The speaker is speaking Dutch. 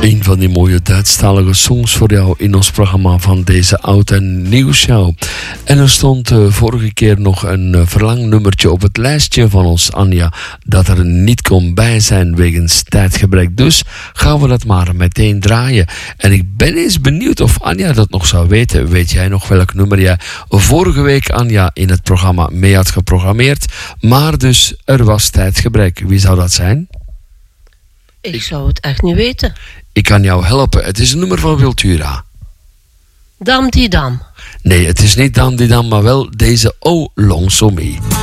Een van die mooie Duitsstalige songs voor jou in ons programma van deze Oud en Nieuw Show. En er stond vorige keer nog een verlangnummertje op het lijstje van ons, Anja, dat er niet kon bij zijn wegens tijdgebrek. Dus gaan we dat maar meteen draaien. En ik ben eens benieuwd of Anja dat nog zou weten. Weet jij nog welk nummer jij vorige week, Anja, in het programma mee had geprogrammeerd? Maar dus, er was tijdgebrek. Wie zou dat zijn? Ik zou het echt niet weten. Ik kan jou helpen. Het is een nummer van Wiltura. Dam die dam. Nee, het is niet Dam die Dam, maar wel deze O Long So Me.